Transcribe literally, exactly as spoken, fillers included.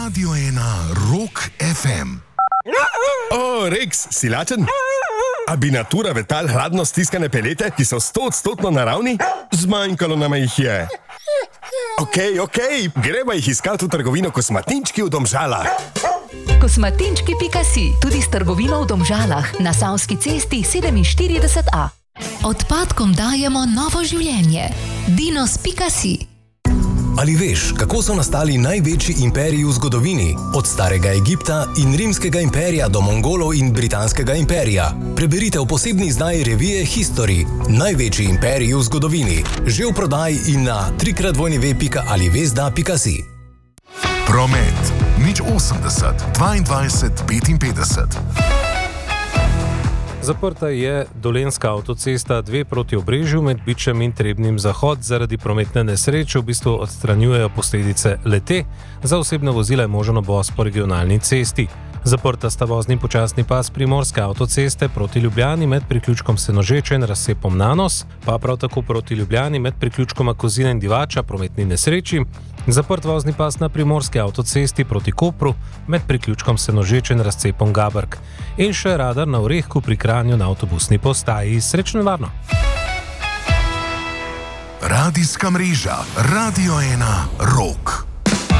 Radio ena Rock ef em. O, Rex, si lačen? A bi natura vetal hladno stiskane pelete, ki so stoodstotno naravni? Zmanjkalo nam jih je. Ok, ok, gremo jih iskati v trgovino Kosmatinčki v Domžalah. Kosmatinčki pika si, tudi s trgovino v Domžalah, na Savski cesti sedeminštirideset A. Odpadkom dajemo novo življenje. Dinos pika si. Ali veš, kako so nastali največji imperiji v zgodovini? Od starega Egipta in rimskega imperija do Mongolov in britanskega imperija. Preberite v posebni izdaji revije History. Največji imperiji v zgodovini. Že v prodaji in na trikrat w pika alivezda pika si. Promet nič osemdeset dvaindvajset petinpetdeset. Zaprta je dolenjska avtocesta dve proti Obrežju med Bičem in Trebnjem Zahod zaradi prometne nesreče, v bistvu odstranjujejo posledice le-te. Za osebne vozila je možen obvoz po regionalni cesti. Zaprta sta vozni počasni pas primorske avtoceste proti Ljubljani med priključkom Senožeče in razcepom Nanos, pa prav tako proti Ljubljani med priključkoma Kozina in Divača prometni nesreči. Zaprt vozni pas na primorski avtocesti proti Kopru med priključkom Senožeče in razcepom Gabrk. In še radar na Orehku pri Kranju na avtobusni postaji. Srečno in varno! Radijska mreža Radio ena Rock.